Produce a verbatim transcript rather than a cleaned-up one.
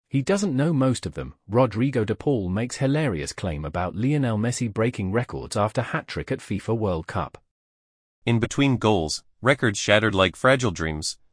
He doesn't know most of them. Rodrigo de Paul makes hilarious claim about Lionel Messi breaking records after hat-trick at FIFA World Cup. In between goals, records shattered like fragile dreams,